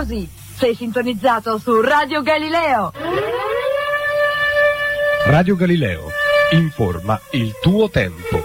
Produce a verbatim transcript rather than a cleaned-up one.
Scusi, sei sintonizzato su Radio Galileo. Radio Galileo, informa il tuo tempo.